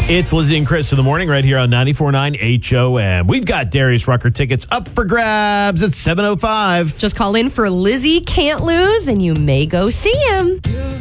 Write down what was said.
It's Lizzie and Chris in the morning right here on 94.9 HOM. We've got Darius Rucker tickets up for grabs at 7:05. Just call in for Lizzie Can't Lose and you may go see him.